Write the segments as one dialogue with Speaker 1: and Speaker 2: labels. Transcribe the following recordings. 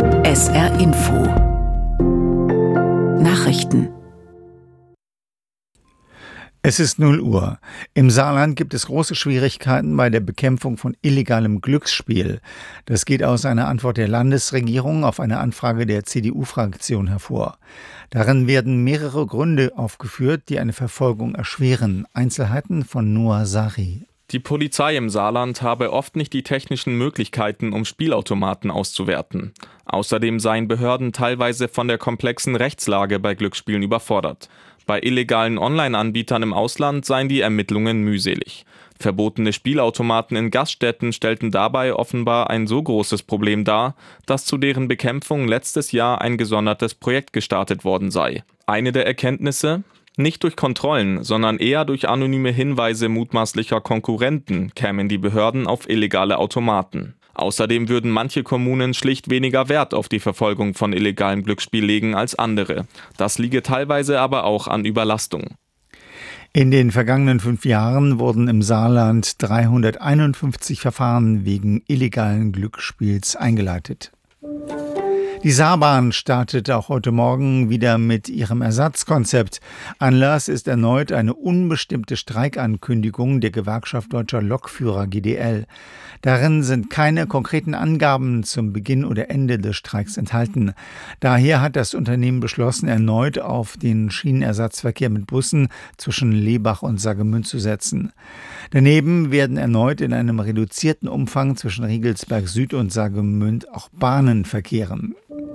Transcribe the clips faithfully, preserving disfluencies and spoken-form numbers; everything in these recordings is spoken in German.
Speaker 1: S R Info Nachrichten.
Speaker 2: Es ist null Uhr. Im Saarland gibt es große Schwierigkeiten bei der Bekämpfung von illegalem Glücksspiel. Das geht aus einer Antwort der Landesregierung auf eine Anfrage der C D U-Fraktion hervor. Darin werden mehrere Gründe aufgeführt, die eine Verfolgung erschweren. Einzelheiten von Noah Sari.
Speaker 3: Die Polizei im Saarland habe oft nicht die technischen Möglichkeiten, um Spielautomaten auszuwerten. Außerdem seien Behörden teilweise von der komplexen Rechtslage bei Glücksspielen überfordert. Bei illegalen Online-Anbietern im Ausland seien die Ermittlungen mühselig. Verbotene Spielautomaten in Gaststätten stellten dabei offenbar ein so großes Problem dar, dass zu deren Bekämpfung letztes Jahr ein gesondertes Projekt gestartet worden sei. Eine der Erkenntnisse: Nicht durch Kontrollen, sondern eher durch anonyme Hinweise mutmaßlicher Konkurrenten kämen die Behörden auf illegale Automaten. Außerdem würden manche Kommunen schlicht weniger Wert auf die Verfolgung von illegalem Glücksspiel legen als andere. Das liege teilweise aber auch an Überlastung.
Speaker 2: In den vergangenen fünf Jahren wurden im Saarland dreihunderteinundfünfzig Verfahren wegen illegalen Glücksspiels eingeleitet. Die Saarbahn startet auch heute Morgen wieder mit ihrem Ersatzkonzept. Anlass ist erneut eine unbestimmte Streikankündigung der Gewerkschaft Deutscher Lokführer G D L. Darin sind keine konkreten Angaben zum Beginn oder Ende des Streiks enthalten. Daher hat das Unternehmen beschlossen, erneut auf den Schienenersatzverkehr mit Bussen zwischen Lebach und Saargemünd zu setzen. Daneben werden erneut in einem reduzierten Umfang zwischen Riegelsberg Süd und Saargemünd auch Bahnen verkehren.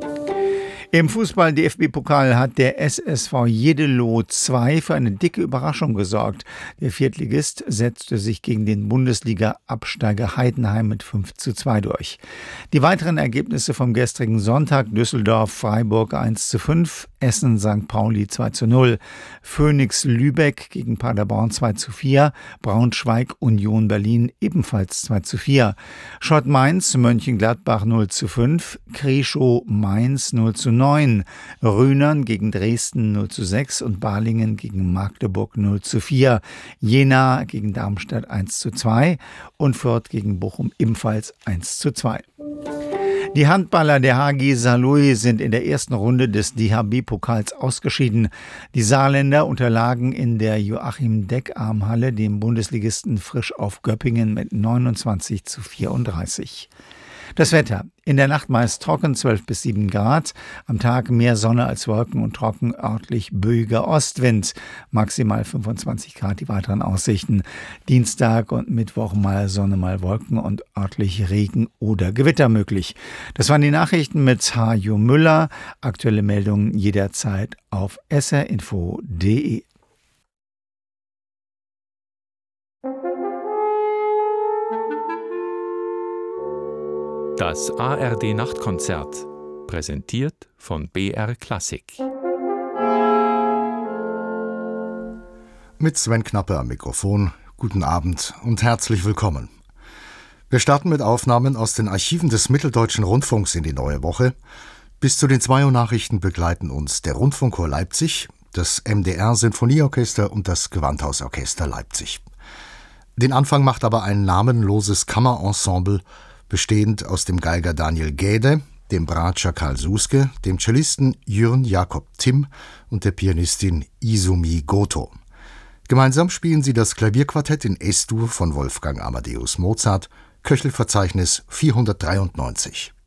Speaker 2: Im Fußball-D F B-Pokal hat der S S V Jeddelo zwei für eine dicke Überraschung gesorgt. Der Viertligist setzte sich gegen den Bundesliga-Absteiger Heidenheim mit fünf zu zwei durch. Die weiteren Ergebnisse vom gestrigen Sonntag: Düsseldorf-Freiburg eins zu fünf, Essen-Sankt Pauli zwei zu null, Phoenix-Lübeck gegen Paderborn zwei zu vier, Braunschweig-Union Berlin ebenfalls zwei zu vier, Schott-Mainz-Mönchengladbach null zu fünf, Kreschow-Mainz null zu neun, Rhönern gegen Dresden null zu sechs und Balingen gegen Magdeburg null zu vier, Jena gegen Darmstadt eins zu zwei und Fürth gegen Bochum ebenfalls eins zu zwei. Die Handballer der H G Saarlouis sind in der ersten Runde des D H B-Pokals ausgeschieden. Die Saarländer unterlagen in der Joachim-Deck-Armhalle dem Bundesligisten Frisch auf Göppingen mit neunundzwanzig zu vierunddreißig. Das Wetter: In der Nacht meist trocken, zwölf bis sieben Grad. Am Tag mehr Sonne als Wolken und trocken, örtlich böiger Ostwind. Maximal fünfundzwanzig Grad die weiteren Aussichten. Dienstag und Mittwoch mal Sonne, mal Wolken und örtlich Regen oder Gewitter möglich. Das waren die Nachrichten mit Hajo Müller. Aktuelle Meldungen jederzeit auf s r info punkt d e.
Speaker 4: Das A R D-Nachtkonzert, präsentiert von B R Klassik.
Speaker 5: Mit Sven Knappe am Mikrofon. Guten Abend und herzlich willkommen. Wir starten mit Aufnahmen aus den Archiven des Mitteldeutschen Rundfunks in die neue Woche. Bis zu den zwei Uhr Nachrichten begleiten uns der Rundfunkchor Leipzig, das M D R-Sinfonieorchester und das Gewandhausorchester Leipzig. Den Anfang macht aber ein namenloses Kammerensemble, bestehend aus dem Geiger Daniel Gäde, dem Bratscher Karl Suske, dem Cellisten Jürn Jakob Timm und der Pianistin Izumi Goto. Gemeinsam spielen sie das Klavierquartett in Es-Dur von Wolfgang Amadeus Mozart, Köchelverzeichnis vierhundertdreiundneunzig.